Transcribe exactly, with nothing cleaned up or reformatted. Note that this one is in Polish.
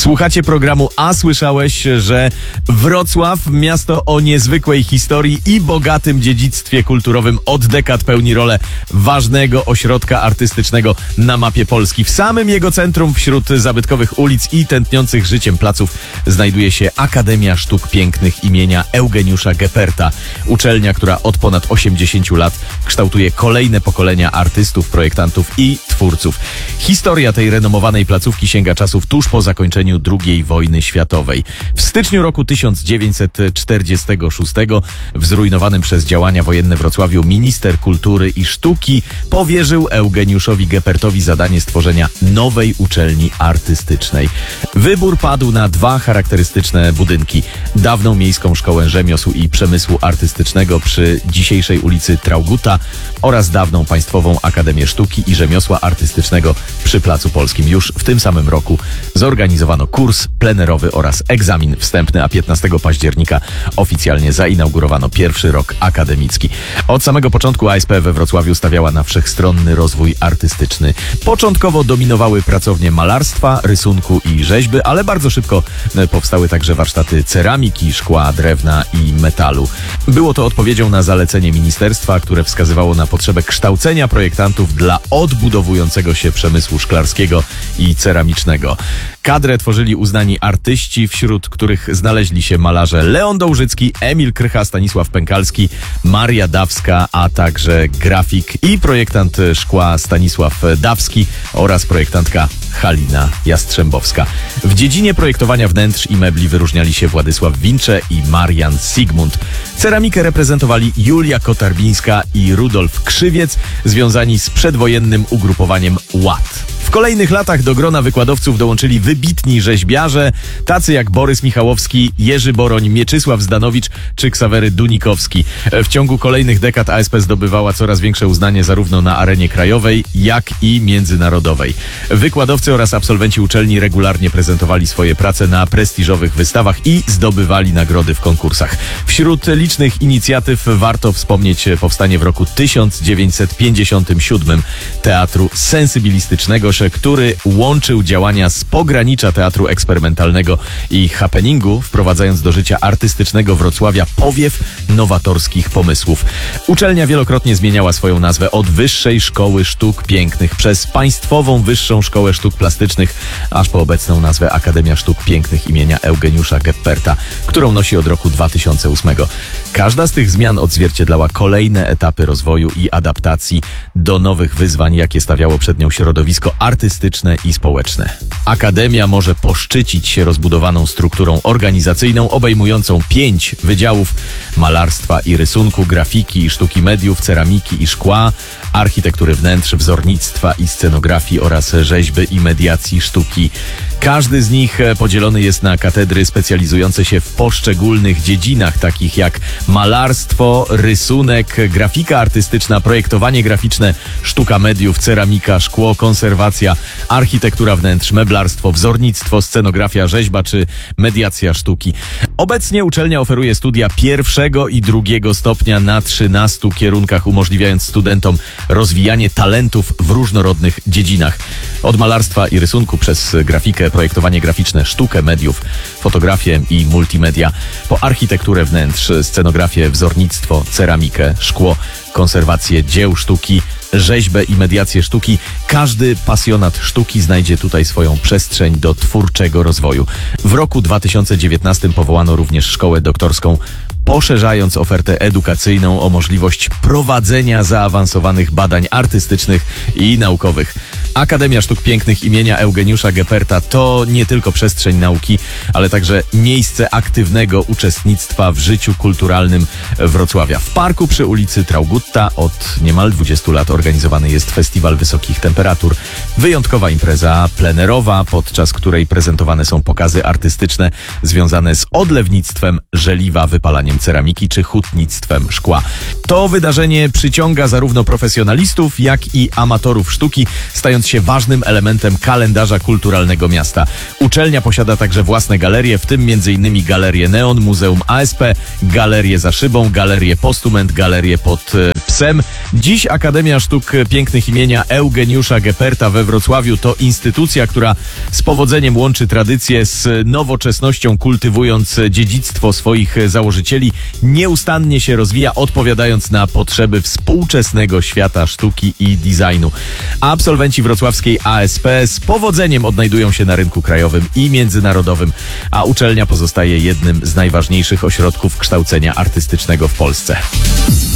Słuchacie programu A słyszałeś, że Wrocław, miasto o niezwykłej historii i bogatym dziedzictwie kulturowym, od dekad pełni rolę ważnego ośrodka artystycznego na mapie Polski. W samym jego centrum, wśród zabytkowych ulic i tętniących życiem placów, znajduje się Akademia Sztuk Pięknych imienia Eugeniusza Geperta. Uczelnia, która od ponad osiemdziesięciu lat kształtuje kolejne pokolenia artystów, projektantów i twórców. Historia tej renomowanej placówki sięga czasów tuż po zakończeniu drugiej wojny światowej. W styczniu roku tysiąc dziewięćset czterdziestego szóstego w zrujnowanym przez działania wojenne Wrocławiu minister kultury i sztuki powierzył Eugeniuszowi Gepertowi zadanie stworzenia nowej uczelni artystycznej. Wybór padł na dwa charakterystyczne budynki. Dawną Miejską Szkołę Rzemiosł i Przemysłu Artystycznego przy dzisiejszej ulicy Traugutta oraz dawną Państwową Akademię Sztuki i Rzemiosła Artystycznego przy Placu Polskim. Już w tym samym roku zorganizowano kurs plenerowy oraz egzamin wstępny, a piętnastego października oficjalnie zainaugurowano pierwszy rok akademicki. Od samego początku A S P we Wrocławiu stawiała na wszechstronny rozwój artystyczny. Początkowo dominowały pracownie malarstwa, rysunku i rzeźby, ale bardzo szybko powstały także warsztaty ceramiki, szkła, drewna i metalu. Było to odpowiedzią na zalecenie ministerstwa, które wskazywało na potrzebę kształcenia projektantów dla odbudowującego się przemysłu szklarskiego i ceramicznego. Kadrę tworzyli uznani artyści, wśród których znaleźli się malarze Leon Dołżycki, Emil Krycha, Stanisław Pękalski, Maria Dawska, a także grafik i projektant szkła Stanisław Dawski oraz projektantka Halina Jastrzębowska. W dziedzinie projektowania wnętrz i mebli wyróżniali się Władysław Wincze i Marian Sigmund. Ceramikę reprezentowali Julia Kotarbińska i Rudolf Krzywiec, związani z przedwojennym ugrupowaniem Ład. W kolejnych latach do grona wykładowców dołączyli wybitni rzeźbiarze, tacy jak Borys Michałowski, Jerzy Boroń, Mieczysław Zdanowicz czy Ksawery Dunikowski. W ciągu kolejnych dekad A S P zdobywała coraz większe uznanie zarówno na arenie krajowej, jak i międzynarodowej. Wykładowcy oraz absolwenci uczelni regularnie prezentowali swoje prace na prestiżowych wystawach i zdobywali nagrody w konkursach. Wśród licznych inicjatyw warto wspomnieć powstanie w roku tysiąc dziewięćset pięćdziesiątym siódmym Teatru Sensybilistycznego, który łączył działania z pogranicza teatru eksperymentalnego i happeningu, wprowadzając do życia artystycznego Wrocławia powiew nowatorskich pomysłów. Uczelnia wielokrotnie zmieniała swoją nazwę, od Wyższej Szkoły Sztuk Pięknych przez Państwową Wyższą Szkołę Sztuk Plastycznych, aż po obecną nazwę Akademia Sztuk Pięknych imienia Eugeniusza Geperta, którą nosi od roku dwa tysiące ósmego. Każda z tych zmian odzwierciedlała kolejne etapy rozwoju i adaptacji do nowych wyzwań, jakie stawiało przed nią środowisko artystyczne i społeczne. Akademia może poszczycić się rozbudowaną strukturą organizacyjną obejmującą pięć wydziałów: malarstwa i rysunku, grafiki i sztuki mediów, ceramiki i szkła, architektury wnętrz, wzornictwa i scenografii oraz rzeźby i mediacji sztuki. Każdy z nich podzielony jest na katedry specjalizujące się w poszczególnych dziedzinach, takich jak malarstwo, rysunek, grafika artystyczna, projektowanie graficzne, sztuka mediów, ceramika, szkło, konserwacja, architektura wnętrz, meblarstwo, wzornictwo, scenografia, rzeźba czy mediacja sztuki. Obecnie uczelnia oferuje studia pierwszego i drugiego stopnia na trzynastu kierunkach, umożliwiając studentom rozwijanie talentów w różnorodnych dziedzinach. Od malarstwa i rysunku przez grafikę, projektowanie graficzne, sztukę mediów, fotografię i multimedia, po architekturę wnętrz, scenografię, wzornictwo, ceramikę, szkło, konserwację dzieł sztuki, rzeźbę i mediację sztuki. Każdy pasjonat sztuki znajdzie tutaj swoją przestrzeń do twórczego rozwoju. W roku dwa tysiące dziewiętnastym powołano również szkołę doktorską, poszerzając ofertę edukacyjną o możliwość prowadzenia zaawansowanych badań artystycznych i naukowych. Akademia Sztuk Pięknych imienia Eugeniusza Geperta to nie tylko przestrzeń nauki, ale także miejsce aktywnego uczestnictwa w życiu kulturalnym Wrocławia. W parku przy ulicy Traugutta od niemal dwudziestu lat organizowany jest Festiwal Wysokich Temperatur. Wyjątkowa impreza plenerowa, podczas której prezentowane są pokazy artystyczne związane z odlewnictwem żeliwa, wypalaniem technologią ceramiki czy hutnictwem szkła. To wydarzenie przyciąga zarówno profesjonalistów, jak i amatorów sztuki, stając się ważnym elementem kalendarza kulturalnego miasta. Uczelnia posiada także własne galerie, w tym między innymi Galerię Neon, Muzeum A S P, Galerię za szybą, Galerię Postument, Galerię pod e, Psem. Dziś Akademia Sztuk Pięknych imienia Eugeniusza Geperta we Wrocławiu to instytucja, która z powodzeniem łączy tradycję z nowoczesnością, kultywując dziedzictwo swoich założycieli, nieustannie się rozwija, odpowiadając na potrzeby współczesnego świata sztuki i designu. Absolwenci wrocławskiej A S P z powodzeniem odnajdują się na rynku krajowym i międzynarodowym, a uczelnia pozostaje jednym z najważniejszych ośrodków kształcenia artystycznego w Polsce.